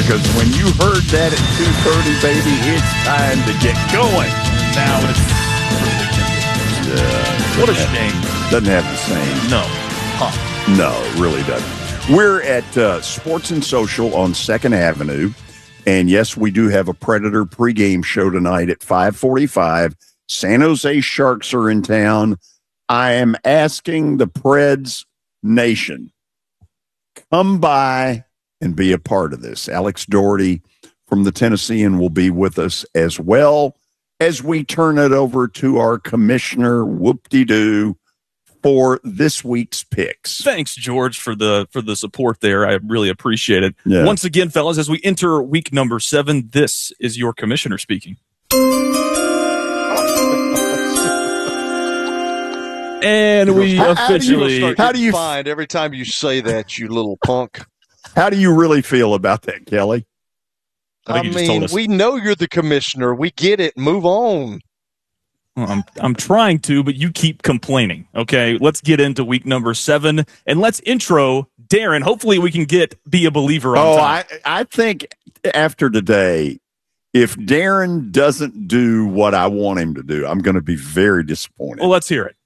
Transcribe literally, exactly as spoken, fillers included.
Because when you heard that at two thirty, baby, it's time to get going. Now it's uh, what a have, shame. Doesn't have the same. No. Huh. No, it really doesn't. We're at uh, Sports and Social on second Avenue. And yes, we do have a Predator pregame show tonight at five forty-five. San Jose Sharks are in town. I am asking the Preds Nation, come by and be a part of this. Alex Doherty from the Tennessean will be with us as well as we turn it over to our commissioner, whoop-de-doo, for this week's picks. Thanks, George, for the for the support there. I really appreciate it. Yeah. Once again, fellas, as we enter week number seven, this is your commissioner speaking. And we how, officially... How do you, how do you find every time you say that, you little punk? How do you really feel about that, Kelly? I, I mean, we know you're the commissioner. We get it. Move on. Well, I'm I'm trying to, but you keep complaining. Okay, let's get into week number seven, and let's intro Darren. Hopefully, we can get Be a Believer on Oh, time. I, I think after today, if Darren doesn't do what I want him to do, I'm going to be very disappointed. Well, let's hear it.